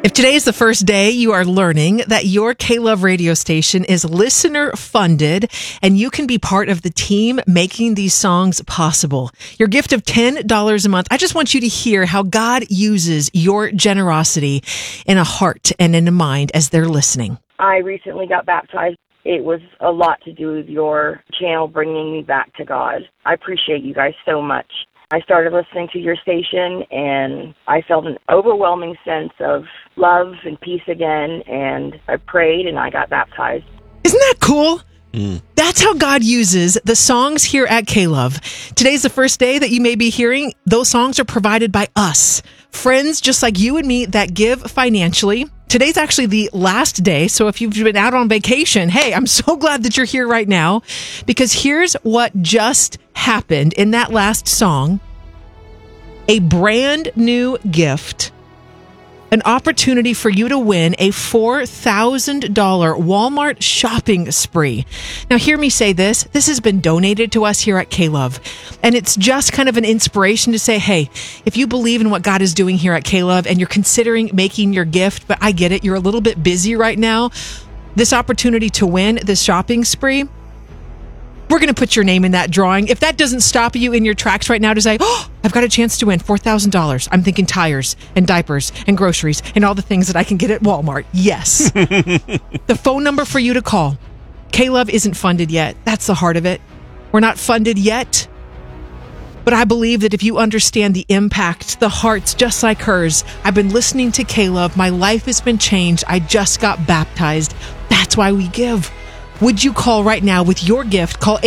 If today is the first day, you are learning that your K-Love radio station is listener funded and you can be part of the team making these songs possible. Your gift of $10 a month. I just want you to hear how God uses your generosity in a heart and in a mind as they're listening. I recently got baptized. It was a lot to do with your channel bringing me back to God. I appreciate you guys so much. I started listening to your station, and I felt an overwhelming sense of love and peace again, and I prayed, and I got baptized. Isn't that cool? That's how God uses the songs here at K-Love. Today's the first day that you may be hearing. Those songs are provided by us, friends just like you and me that give financially. Today's actually the last day, so if you've been out on vacation, hey, I'm so glad that you're here right now, because here's what just happened in that last song. A brand new gift, an opportunity for you to win a $4,000 Walmart shopping spree. Now, hear me say this. This has been donated to us here at K-Love, and it's just kind of an inspiration to say, hey, if you believe in what God is doing here at K-Love and you're considering making your gift, but I get it, you're a little bit busy right now, this opportunity to win this shopping spree, we're going to put your name in that drawing. If that doesn't stop you in your tracks right now to say, oh, I've got a chance to win $4,000. I'm thinking tires and diapers and groceries and all the things that I can get at Walmart. Yes. The phone number for you to call. K-Love isn't funded yet. That's the heart of it. We're not funded yet. But I believe that if you understand the impact, the hearts just like hers, I've been listening to K-Love. My life has been changed. I just got baptized. That's why we give. Would you call right now with your gift? Call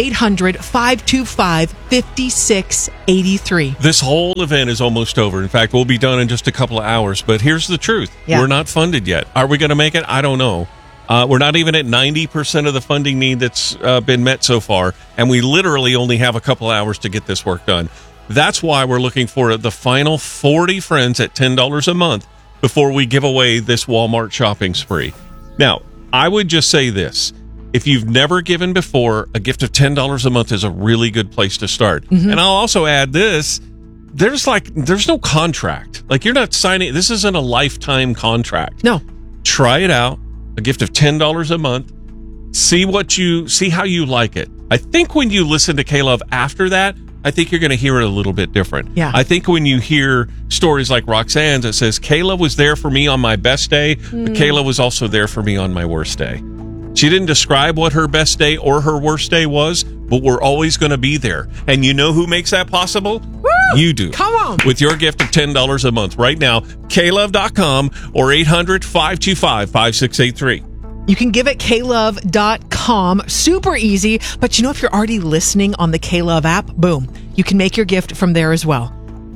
800-525-5683. This whole event is almost over. In fact, we'll be done in just a couple of hours. But here's the truth. Yeah. We're not funded yet. Are we going to make it? I don't know. We're not even at 90% of the funding need that's been met so far. And we literally only have a couple hours to get this work done. That's why we're looking for the final 40 friends at $10 a month before we give away this Walmart shopping spree. Now, I would just say this. If you've never given before, a gift of $10 a month is a really good place to start. Mm-hmm. And I'll also add this. There's no contract. Like, you're not signing. This isn't a lifetime contract. No. Try it out. A gift of $10 a month. See how you like it. I think when you listen to K-Love after that, I think you're going to hear it a little bit different. Yeah. I think when you hear stories like Roxanne's that says, K-Love was there for me on my best day, but K-Love was also there for me on my worst day. She didn't describe what her best day or her worst day was, but we're always going to be there. And you know who makes that possible? Woo! You do. Come on. With your gift of $10 a month right now, klove.com or 800-525-5683. You can give at klove.com. Super easy. But you know, if you're already listening on the K-Love app, boom, you can make your gift from there as well.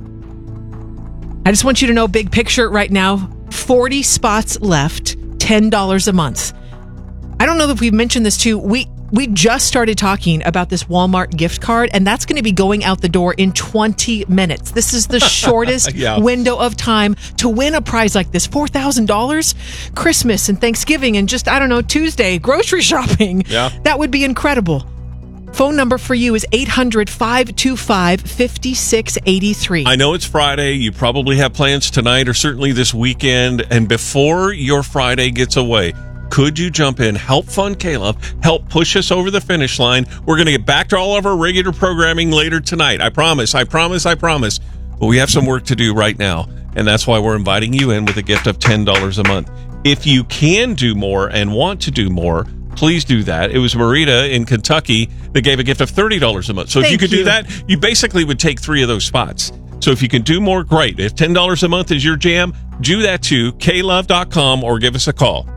I just want you to know, big picture right now, 40 spots left, $10 a month. I don't know if we've mentioned this too. We just started talking about this Walmart gift card, and that's going to be going out the door in 20 minutes. This is the shortest window of time to win a prize like this. $4,000, Christmas and Thanksgiving and just, Tuesday, grocery shopping. Yeah. That would be incredible. Phone number for you is 800-525-5683. I know it's Friday. You probably have plans tonight or certainly this weekend. And before your Friday gets away, could you jump in, help fund K-Love, help push us over the finish line? We're going to get back to all of our regular programming later tonight. I promise. But we have some work to do right now, and that's why we're inviting you in with a gift of $10 a month. If you can do more and want to do more, please do that. It was Marita in Kentucky that gave a gift of $30 a month. So if you could do that, you basically would take 3 of those spots. So if you can do more, great. If $10 a month is your jam, do that too. klove.com or give us a call.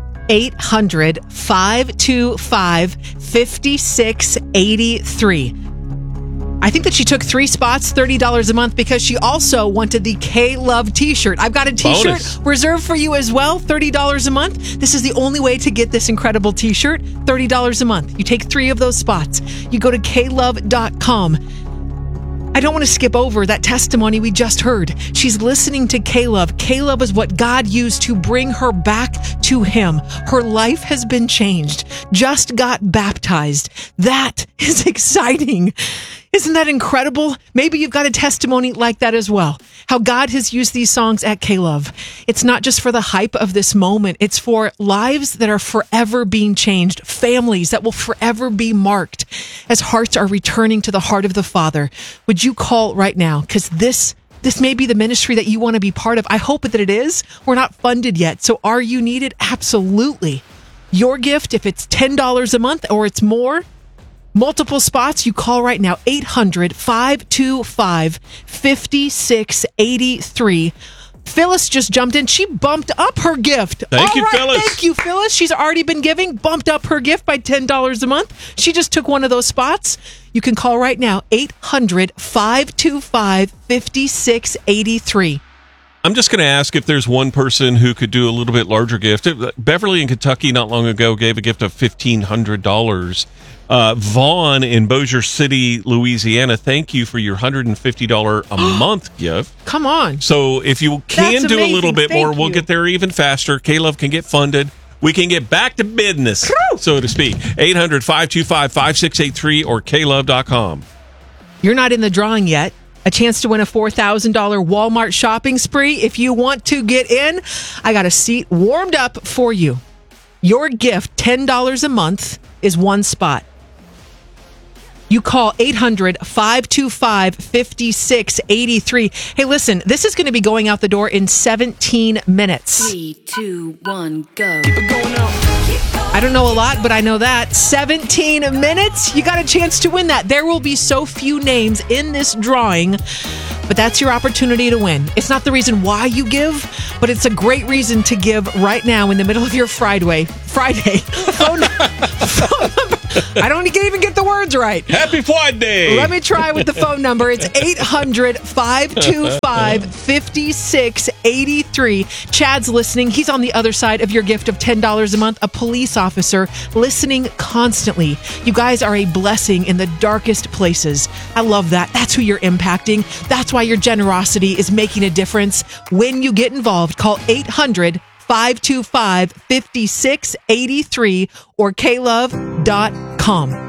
800-525-5683. I think that she took 3 spots, $30 a month, because she also wanted the K-Love t-shirt. I've got a t-shirt reserved for you as well, $30 a month. This is the only way to get this incredible t-shirt, $30 a month. You take 3 of those spots. You go to klove.com. I don't want to skip over that testimony we just heard. She's listening to K-Love. K-Love is what God used to bring her back to Him. Her life has been changed. Just got baptized. That is exciting. Isn't that incredible? Maybe you've got a testimony like that as well. how God has used these songs at K-Love. It's not just for the hype of this moment. It's for lives that are forever being changed, families that will forever be marked as hearts are returning to the heart of the Father. Would you call right now? Because this may be the ministry that you want to be part of. I hope that it is. We're not funded yet. So are you needed? Absolutely. Your gift, if it's $10 a month or it's more, multiple spots, you call right now, 800-525-5683. Phyllis just jumped in. She bumped up her gift. Thank you, Phyllis. Thank you, Phyllis. She's already been giving, bumped up her gift by $10 a month. She just took one of those spots. You can call right now, 800-525-5683. I'm just going to ask if there's one person who could do a little bit larger gift. Beverly in Kentucky not long ago gave a gift of $1,500. Vaughn in Bossier City, Louisiana, thank you for your $150 a month gift. Come on. So if you can do a little bit more, we'll get there even faster. K-Love can get funded. We can get back to business, so to speak. 800-525-5683 or klove.com. You're not in the drawing yet. A chance to win a $4,000 Walmart shopping spree. If you want to get in, I got a seat warmed up for you. Your gift, $10 a month, is one spot. You call 800-525-5683. Hey, listen, this is going to be going out the door in 17 minutes. 3, 2, 1, go. Keep it going out. I don't know a lot, but I know that. 17 minutes, you got a chance to win that. There will be so few names in this drawing, but that's your opportunity to win. It's not the reason why you give, but it's a great reason to give right now in the middle of your Friday. Phone number. I don't even get the words right. Happy Friday. Let me try with the phone number. It's 800-525-5683. Chad's listening. He's on the other side of your gift of $10 a month, a police officer listening constantly. You guys are a blessing in the darkest places. I love that. That's who you're impacting. That's why your generosity is making a difference. When you get involved, call 800-525-5683 or klove.com.